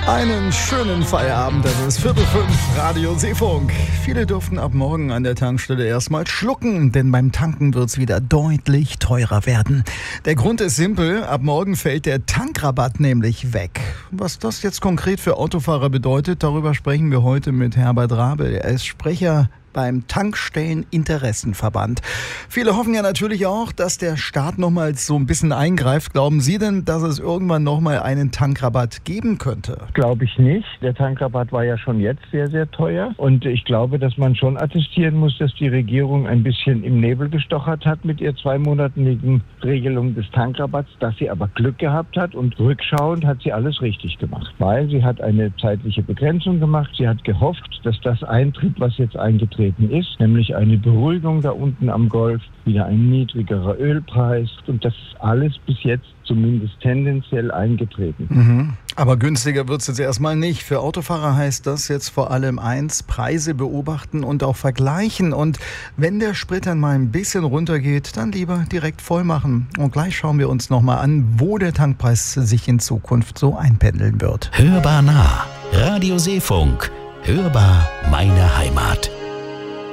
Einen schönen Feierabend, das ist 4:45, Radio Seefunk. Viele dürften ab morgen an der Tankstelle erstmal schlucken, denn beim Tanken wird's wieder deutlich teurer werden. Der Grund ist simpel, ab morgen fällt der Tankrabatt nämlich weg. Was das jetzt konkret für Autofahrer bedeutet, darüber sprechen wir heute mit Herbert Rabel. Er ist Sprecher beim Tankstelleninteressenverband. Viele hoffen ja natürlich auch, dass der Staat nochmal so ein bisschen eingreift. Glauben Sie denn, dass es irgendwann nochmal einen Tankrabatt geben könnte? Glaube ich nicht. Der Tankrabatt war ja schon jetzt sehr, sehr teuer. Und ich glaube, dass man schon attestieren muss, dass die Regierung ein bisschen im Nebel gestochert hat mit ihr 2-monatigen Regelung des Tankrabatts, dass sie aber Glück gehabt hat und rückschauend hat sie alles richtig gemacht. Weil sie hat eine zeitliche Begrenzung gemacht. Sie hat gehofft, dass das eintritt, was jetzt eingetreten ist, nämlich eine Beruhigung da unten am Golf, wieder ein niedrigerer Ölpreis, und das ist alles bis jetzt zumindest tendenziell eingetreten. Aber günstiger wird es jetzt erstmal nicht. Für Autofahrer heißt das jetzt vor allem eins: Preise beobachten und auch vergleichen. Und wenn der Sprit dann mal ein bisschen runtergeht, dann lieber direkt voll machen. Und gleich schauen wir uns nochmal an, wo der Tankpreis sich in Zukunft so einpendeln wird. Hörbar nah. Radio Seefunk. Hörbar meine Heimat.